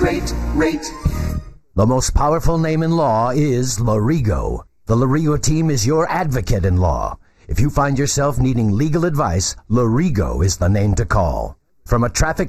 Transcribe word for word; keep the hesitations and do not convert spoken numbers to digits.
rate, rate. The most powerful name in law is Lorigo. The Lorigo team is your advocate in law. If you find yourself needing legal advice, Lorigo is the name to call. From a traffic